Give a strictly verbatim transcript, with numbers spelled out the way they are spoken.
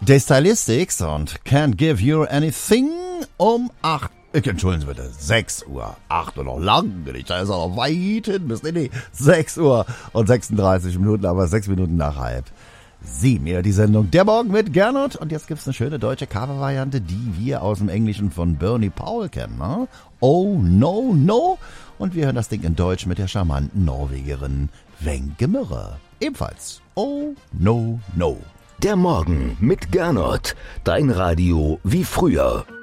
The Stylistics und Can't Give You Anything um acht. Entschuldigen Sie bitte, sechs Uhr. acht Uhr noch lang nicht, da ist er noch weit hin bis, nee, nee, sechs Uhr und sechsunddreißig Minuten, aber sechs Minuten nach halb sieben. Ja, die Sendung Der Morgen mit Gernot. Und jetzt gibt's eine schöne deutsche Covervariante, die wir aus dem Englischen von Bernie Powell kennen. Ne? Oh, no, no. Und wir hören das Ding in Deutsch mit der charmanten Norwegerin Wenche Mürre. Ebenfalls Oh, no, no. Der Morgen mit Gernot. Dein Radio wie früher.